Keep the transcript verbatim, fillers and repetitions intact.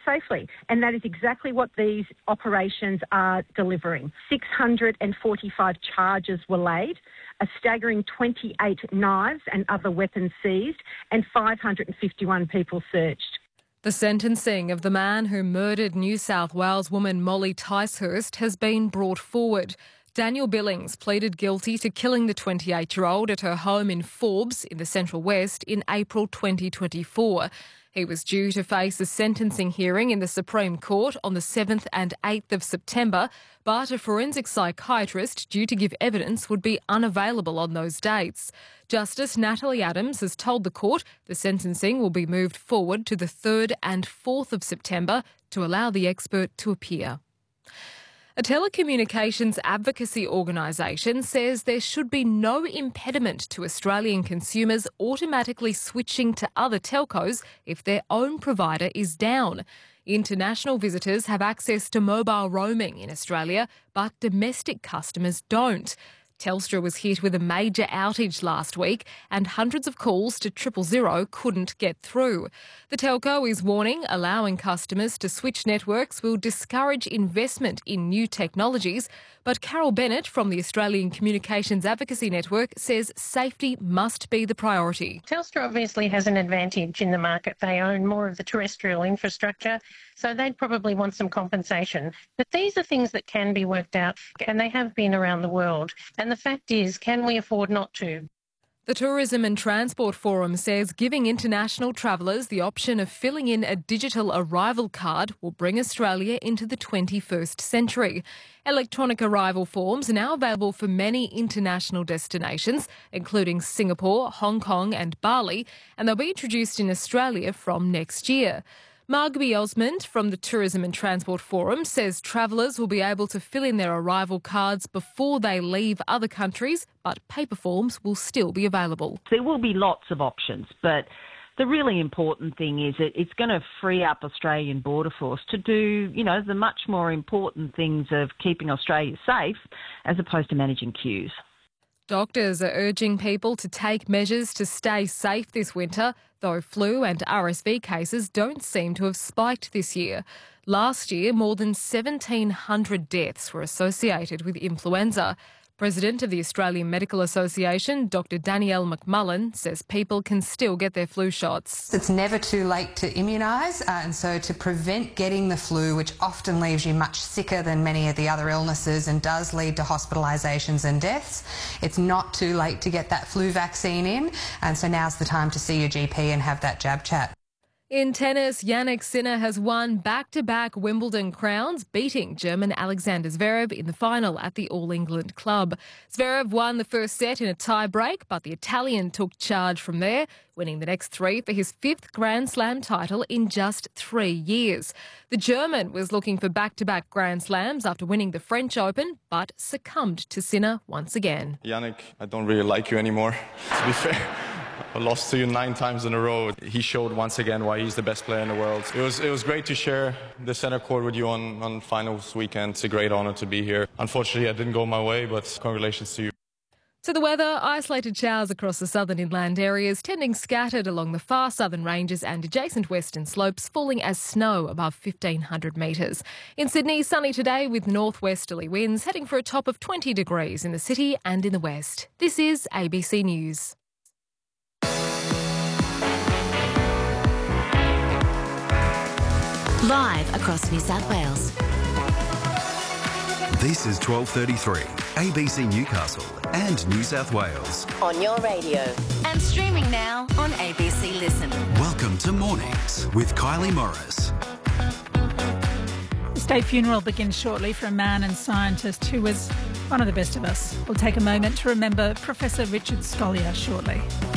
safely. And that is exactly what these operations are delivering. six hundred forty-five charges were laid, a staggering twenty-eight knives and other weapons seized, and five hundred fifty-one people searched. The sentencing of the man who murdered New South Wales woman Molly Ticehurst has been brought forward. Daniel Billings pleaded guilty to killing the twenty-eight-year-old at her home in Forbes in the Central West in April twenty twenty-four. He was due to face a sentencing hearing in the Supreme Court on the seventh and eighth of September, but a forensic psychiatrist due to give evidence would be unavailable on those dates. Justice Natalie Adams has told the court the sentencing will be moved forward to the third and fourth of September to allow the expert to appear. A telecommunications advocacy organisation says there should be no impediment to Australian consumers automatically switching to other telcos if their own provider is down. International visitors have access to mobile roaming in Australia, but domestic customers don't. Telstra was hit with a major outage last week and hundreds of calls to triple zero couldn't get through. The telco is warning allowing customers to switch networks will discourage investment in new technologies, but Carol Bennett from the Australian Communications Advocacy Network says safety must be the priority. Telstra obviously has an advantage in the market. They own more of the terrestrial infrastructure, so they'd probably want some compensation. But these are things that can be worked out, and they have been around the world. And the fact is, can we afford not to? The Tourism and Transport Forum says giving international travellers the option of filling in a digital arrival card will bring Australia into the twenty-first century. Electronic arrival forms are now available for many international destinations, including Singapore, Hong Kong and Bali, and they'll be introduced in Australia from next year. Margaby Osmond from the Tourism and Transport Forum says travellers will be able to fill in their arrival cards before they leave other countries, but paper forms will still be available. There will be lots of options, but the really important thing is that it's going to free up Australian Border Force to do, you know, the much more important things of keeping Australia safe as opposed to managing queues. Doctors are urging people to take measures to stay safe this winter, though flu and R S V cases don't seem to have spiked this year. Last year, more than seventeen hundred deaths were associated with influenza. President of the Australian Medical Association, Doctor Danielle McMullen, says people can still get their flu shots. It's never too late to immunise, uh, and so to prevent getting the flu, which often leaves you much sicker than many of the other illnesses and does lead to hospitalisations and deaths, it's not too late to get that flu vaccine in, and so now's the time to see your G P and have that jab chat. In tennis, Jannik Sinner has won back-to-back Wimbledon crowns, beating German Alexander Zverev in the final at the All England Club. Zverev won the first set in a tie-break, but the Italian took charge from there, winning the next three for his fifth Grand Slam title in just three years. The German was looking for back-to-back Grand Slams after winning the French Open, but succumbed to Sinner once again. Jannik, I don't really like you anymore, to be fair. I lost to you nine times in a row. He showed once again why he's the best player in the world. It was it was great to share the centre court with you on, on finals weekend. It's a great honour to be here. Unfortunately, I didn't go my way, but congratulations to you. To the weather, isolated showers across the southern inland areas, tending scattered along the far southern ranges and adjacent western slopes, falling as snow above fifteen hundred metres. In Sydney, sunny today with northwesterly winds, heading for a top of twenty degrees in the city and in the west. This is A B C News. Live across New South Wales. This is twelve thirty-three, A B C Newcastle and New South Wales. On your radio. And streaming now on A B C Listen. Welcome to Mornings with Kylie Morris. The state funeral begins shortly for a man and scientist who was one of the best of us. We'll take a moment to remember Professor Richard Scolyer shortly.